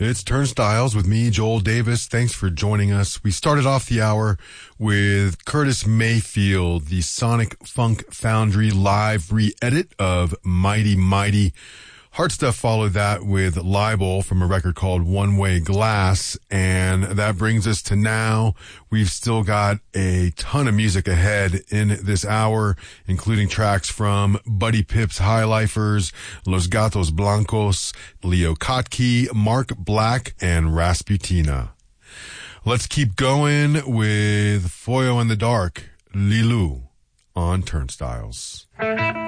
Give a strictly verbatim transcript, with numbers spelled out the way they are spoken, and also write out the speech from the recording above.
It's Turnstiles with me, Joel Davis. Thanks for joining us. We started off the hour with Curtis Mayfield, the Sonic Funk Foundry live re-edit of Mighty Mighty. Hard Stuff followed that with Libel from a record called One Way Glass, and that brings us to now. We've still got a ton of music ahead in this hour, including tracks from Buddy Pip's High Lifers, Los Gatos Blancos, Leo Kottke, Mark Black, and Rasputina. Let's keep going with Foyo in the Dark, Lilu on Turnstiles.